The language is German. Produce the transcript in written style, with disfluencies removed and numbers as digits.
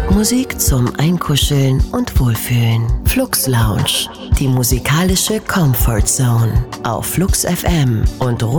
Musik zum Einkuscheln und Wohlfühlen. Flux Lounge, die musikalische Comfort Zone auf Flux FM und